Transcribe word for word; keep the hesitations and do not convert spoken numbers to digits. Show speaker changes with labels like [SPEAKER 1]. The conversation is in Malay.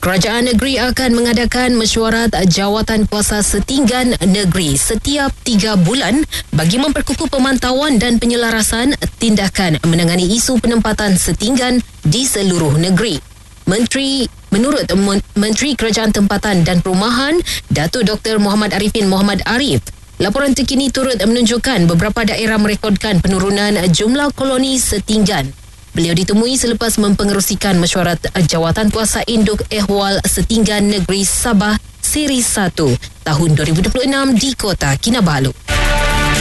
[SPEAKER 1] Kerajaan negeri akan mengadakan mesyuarat Jawatankuasa Setinggan Negeri setiap tiga bulan bagi memperkukuh pemantauan dan penyelarasan tindakan menangani isu penempatan setinggan di seluruh negeri. Menteri Menurut Menteri Kerajaan Tempatan dan Perumahan, Datuk Doktor Muhammad Arifin Muhammad Arif, laporan terkini turut menunjukkan beberapa daerah merekodkan penurunan jumlah koloni setinggan. Beliau ditemui selepas mempengerusikan mesyuarat Jawatankuasa Induk Ehwal Setinggan Negeri Sabah Seri satu tahun dua ribu dua puluh enam di Kota Kinabalu.